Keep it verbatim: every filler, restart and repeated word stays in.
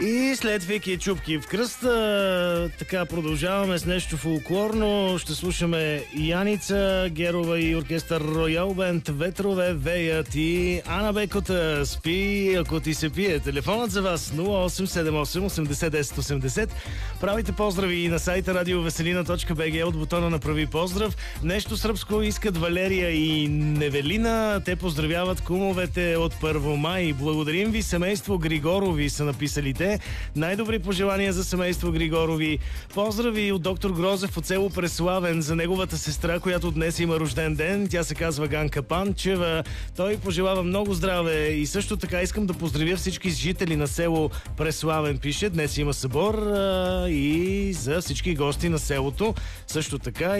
И след Вики чупки в кръста, така продължаваме с нещо фолклорно. Ще слушаме Яница Герова и оркестър Роял Бенд "Ветрове веят" и Ана Бекота "Спи, ако ти се пие". Телефонът за вас нула осем седем осем осемдесет десет осемдесет. Правите поздрави и на сайта радиовеселина точка би джи от бутона "Направи поздрав". Нещо сръбско искат Валерия и Невелина. Те поздравяват кумовете от Първомай. Благодарим ви, семейство Григорови са написали те. Най-добри пожелания за семейство Григорови. Поздрави от доктор Грозев от село Преславен за неговата сестра, която днес има рожден ден. Тя се казва Ганка Панчева. Той пожелава много здраве и също така искам да поздравя всички жители на село Преславен. Пише, днес има събор а, и за всички гости на селото. Също така